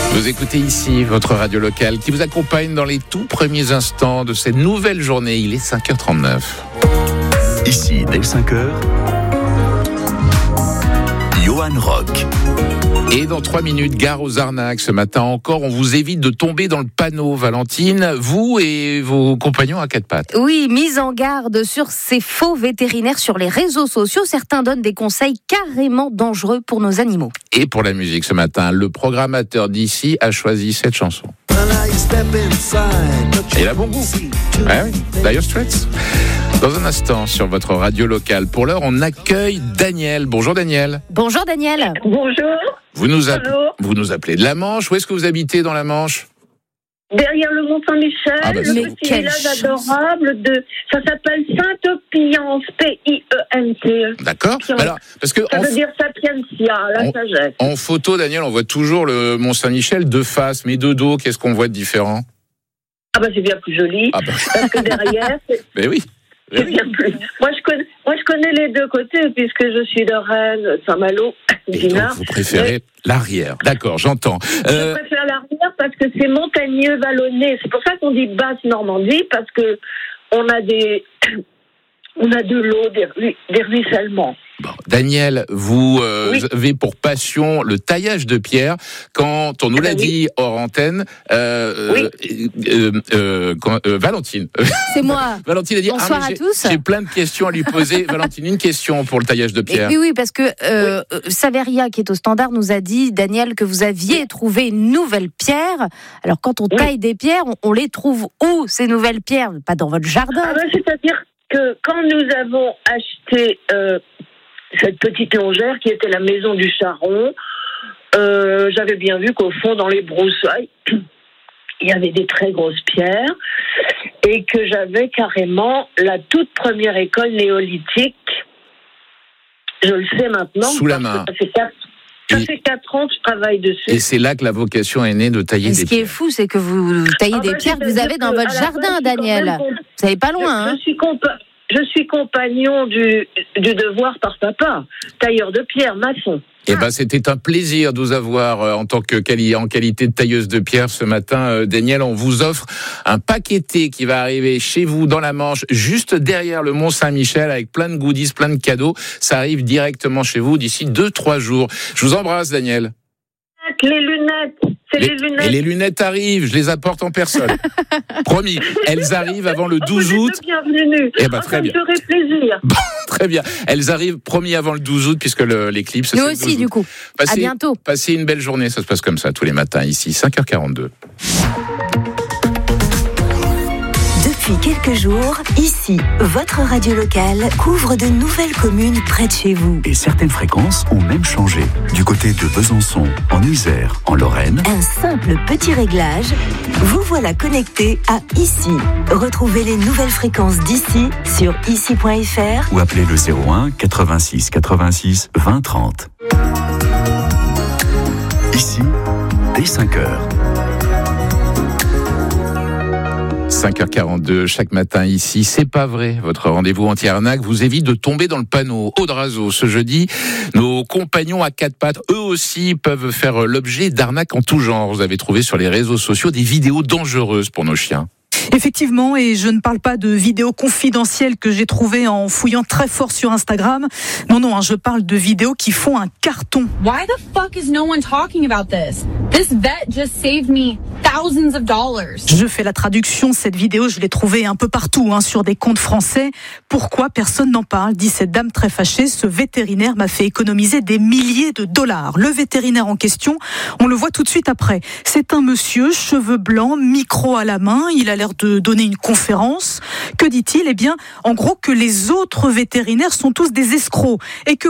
Vous écoutez ici votre radio locale qui vous accompagne dans les tout premiers instants de cette nouvelle journée. Il est 5h39. Ici, dès 5h, Johan Rock. Et dans 3 minutes, gare aux arnaques. Ce matin encore, on vous évite de tomber dans le panneau, Valentine, vous et vos compagnons à quatre pattes. Oui, mise en garde sur ces faux vétérinaires sur les réseaux sociaux. Certains donnent des conseils carrément dangereux pour nos animaux. Et pour la musique ce matin, le programmateur d'ici a choisi cette chanson. Et il a bon goût. Ah oui, Dire Straits. Dans un instant, sur votre radio locale. Pour l'heure, on accueille Daniel. Bonjour Daniel. Bonjour Daniel. Bonjour. Vous nous appelez de la Manche. Où est-ce que vous habitez dans la Manche ? Derrière le Mont-Saint-Michel, Ah bah, le petit village adorable ça s'appelle Sainte-Pience, P-I-E-N-T-E. D'accord. Alors, parce que ça veut dire sapientia, la sagesse. En photo, Daniel, on voit toujours le Mont-Saint-Michel de face, mais de dos, qu'est-ce qu'on voit de différent ? Ah bah c'est bien plus joli, parce que derrière, mais oui. c'est bien plus. Moi je connais les deux côtés, puisque je suis de Rennes, Saint-Malo, Dinard. Vous préférez l'arrière. D'accord, j'entends. Je préfère l'arrière parce que c'est montagneux, vallonné. C'est pour ça qu'on dit basse Normandie, parce que on a de l'eau, des ruissellements. Bon, Daniel, vous avez pour passion le taillage de pierre. Quand on nous l'a dit hors antenne, Valentine. C'est moi. Valentine a dit bonsoir à tous. J'ai plein de questions à lui poser. Valentine, une question pour le taillage de pierre. Oui, parce que Saveria, qui est au standard, nous a dit, Daniel, que vous aviez trouvé une nouvelle pierre. Alors, quand on taille des pierres, on les trouve où, ces nouvelles pierres ? Pas dans votre jardin. C'est-à-dire que quand nous avons acheté cette petite longère qui était la maison du Charron, j'avais bien vu qu'au fond, dans les broussailles, il y avait des très grosses pierres et que j'avais carrément la toute première école néolithique. Je le sais maintenant. Sous la main. Ça fait 4 ans que je travaille dessus. Et c'est là que la vocation est née de tailler des pierres. Ce qui est fou, c'est que vous taillez des pierres que vous avez dans votre jardin, Daniel. Vous n'allez pas loin, Je suis compagnon du devoir par papa, tailleur de pierre, maçon. Eh ben, c'était un plaisir de vous avoir en qualité de tailleuse de pierre ce matin, Daniel. On vous offre un paqueté qui va arriver chez vous dans la Manche, juste derrière le Mont-Saint-Michel, avec plein de goodies, plein de cadeaux. Ça arrive directement chez vous d'ici 2-3 jours. Je vous embrasse, Daniel. Les lunettes. Les lunettes. Et les lunettes arrivent, je les apporte en personne. Promis, elles arrivent avant le 12 août. Bienvenue. Eh ben, très bien. Ça me ferait plaisir. Bon, très bien. Elles arrivent, promis, avant le 12 août, puisque l'éclipse... Nous aussi, du coup. À bientôt. Passez une belle journée, ça se passe comme ça tous les matins, ici, 5h42. Depuis quelques jours, ici, votre radio locale couvre de nouvelles communes près de chez vous. Et certaines fréquences ont même changé. Du côté de Besançon, en Isère, en Lorraine. Un simple petit réglage, vous voilà connecté à Ici. Retrouvez les nouvelles fréquences d'ici sur ici.fr ou appelez le 01 86 86 20 30. Ici, dès 5h. 5h42, chaque matin ici, c'est pas vrai. Votre rendez-vous anti-arnaque vous évite de tomber dans le panneau. Audrazo, ce jeudi, nos compagnons à quatre pattes, eux aussi, peuvent faire l'objet d'arnaques en tout genre. Vous avez trouvé sur les réseaux sociaux des vidéos dangereuses pour nos chiens. Effectivement, et je ne parle pas de vidéos confidentielles que j'ai trouvées en fouillant très fort sur Instagram. Non, je parle de vidéos qui font un carton. Why the fuck is no one talking about this? This vet just saved me thousands of dollars. Je fais la traduction, cette vidéo, je l'ai trouvée un peu partout, sur des comptes français. Pourquoi personne n'en parle ? Dit cette dame très fâchée. Ce vétérinaire m'a fait économiser des milliers de dollars. Le vétérinaire en question, on le voit tout de suite après. C'est un monsieur, cheveux blancs, micro à la main. Il a l'air de donner une conférence. Que dit-il ? Eh bien, en gros, que les autres vétérinaires sont tous des escrocs et que